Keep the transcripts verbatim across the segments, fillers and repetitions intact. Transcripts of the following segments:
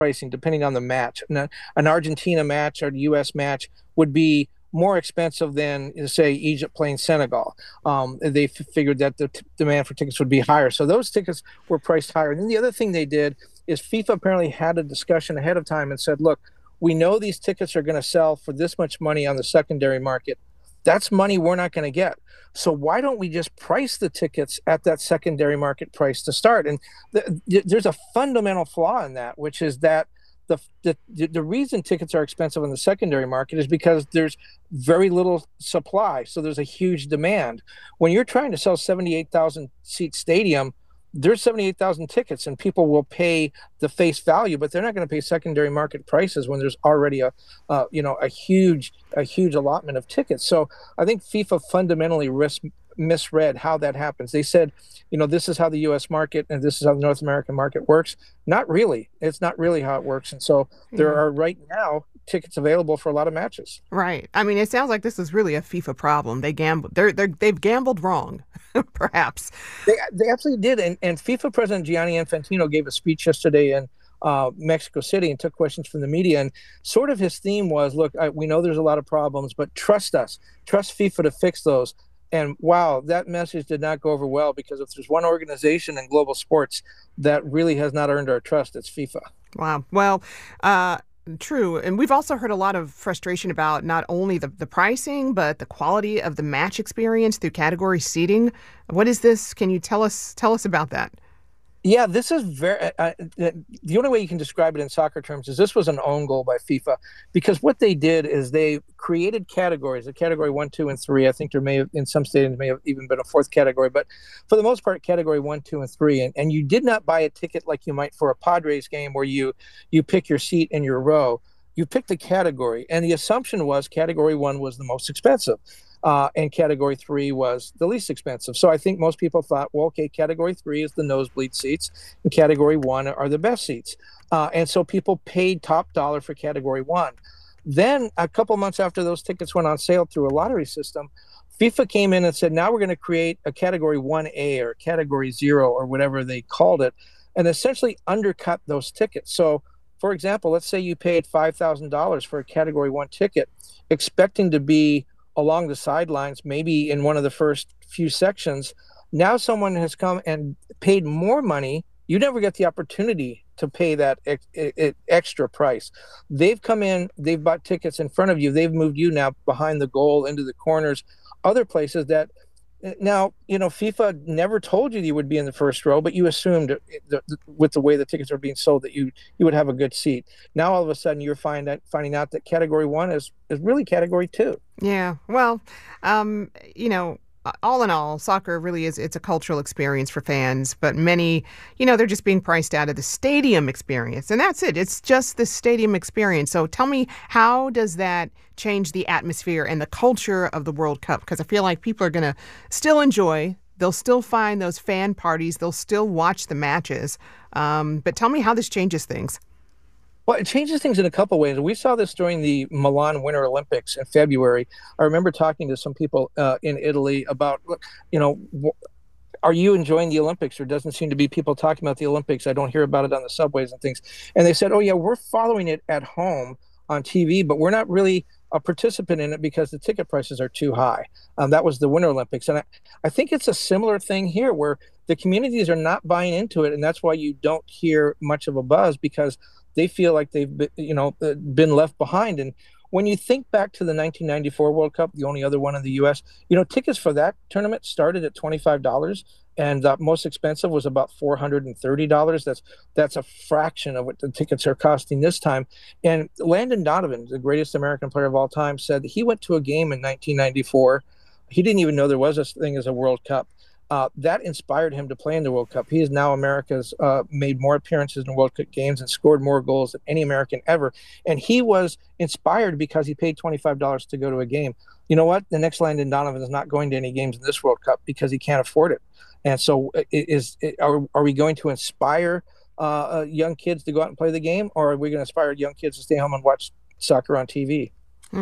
pricing depending on the match. An, an Argentina match or a U S match would be more expensive than, say, Egypt playing Senegal. Um, they f- figured that the t- demand for tickets would be higher. So those tickets were priced higher. And then the other thing they did is FIFA apparently had a discussion ahead of time and said, look, we know these tickets are going to sell for this much money on the secondary market. That's money we're not going to get. So why don't we just price the tickets at that secondary market price to start? And th- th- there's a fundamental flaw in that, which is that the, the the reason tickets are expensive in the secondary market is because there's very little supply. So there's a huge demand. When you're trying to sell seventy-eight thousand seat stadium, there's seventy-eight thousand tickets and people will pay the face value, but they're not going to pay secondary market prices when there's already a, uh, you know, a huge, a huge allotment of tickets. So I think FIFA fundamentally risk, misread how that happens. They said, you know, this is how the U S market and this is how the North American market works. Not really. It's not really how it works. And so there Yeah. are right now tickets available for a lot of matches. Right. I mean, it sounds like this is really a FIFA problem. They gambled. They're they're they've gambled wrong, perhaps. They they absolutely did. And and FIFA President Gianni Infantino gave a speech yesterday in uh, Mexico City and took questions from the media. And sort of his theme was, look, I, we know there's a lot of problems, but trust us, trust FIFA to fix those. And wow, that message did not go over well, because if there's one organization in global sports that really has not earned our trust, it's FIFA. Wow. Well, uh, true. And we've also heard a lot of frustration about not only the, the pricing, but the quality of the match experience through category seating. What is this? Can you tell us tell us about that? Yeah, this is very. Uh, uh, the only way you can describe it in soccer terms is this was an own goal by FIFA, because what they did is they created categories, a category one, two, and three. I think there may have, in some stadiums, may have even been a fourth category, but for the most part, category one, two, and three. And, and you did not buy a ticket like you might for a Padres game where you you pick your seat in your row. You picked the category, and the assumption was category one was the most expensive. Uh, and category three was the least expensive. So I think most people thought, well, okay, category three is the nosebleed seats, and category one are the best seats. Uh, and so people paid top dollar for category one. Then a couple months after those tickets went on sale through a lottery system, FIFA came in and said, now we're going to create a category one A or category zero or whatever they called it, and essentially undercut those tickets. So, for example, let's say you paid five thousand dollars for a category one ticket, expecting to be along the sidelines, maybe in one of the first few sections. Now someone has come and paid more money. You never get the opportunity to pay that ex- ex- extra price. They've come in, they've bought tickets in front of you, they've moved you now behind the goal, into the corners, other places that now, you know, FIFA never told you you would be in the first row, but you assumed the, the, with the way the tickets are being sold that you you would have a good seat. Now all of a sudden you're find out, finding out that category one is is really category two. Yeah. Well, um, you know, all in all, soccer really is, it's a cultural experience for fans, but many, you know, they're just being priced out of the stadium experience. And that's it. It's just the stadium experience. So tell me, how does that change the atmosphere and the culture of the World Cup? Because I feel like people are going to still enjoy, they'll still find those fan parties, they'll still watch the matches. Um, but tell me how this changes things. Well, it changes things in a couple ways. We saw this during the Milan Winter Olympics in February. I remember talking to some people uh, in Italy about, you know, w- are you enjoying the Olympics? There doesn't seem to be people talking about the Olympics. I don't hear about it on the subways and things. And they said, oh, yeah, we're following it at home on T V, but we're not really a participant in it because the ticket prices are too high. Um, that was the Winter Olympics. And I, I think it's a similar thing here where the communities are not buying into it. And that's why you don't hear much of a buzz, because they feel like they've been, you know, uh, been left behind. And when you think back to the nineteen ninety-four World Cup, the only other one in the U S, you know, tickets for that tournament started at twenty-five dollars, and the most expensive was about four hundred thirty dollars. That's that's a fraction of what the tickets are costing this time. And Landon Donovan, the greatest American player of all time, said that he went to a game in nineteen ninety-four. He didn't even know there was a thing as a World Cup. Uh, that inspired him to play in the World Cup. He is now America's uh, made more appearances in World Cup games and scored more goals than any American ever. And he was inspired because he paid twenty-five dollars to go to a game. You know what? The next Landon Donovan is not going to any games in this World Cup because he can't afford it. And so is, are, are we going to inspire uh, young kids to go out and play the game, or are we going to inspire young kids to stay home and watch soccer on T V? Mm.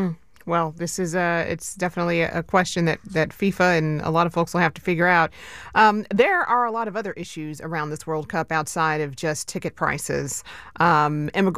Well, this is a, it's definitely a question that, that FIFA and a lot of folks will have to figure out. Um, there are a lot of other issues around this World Cup outside of just ticket prices. Um,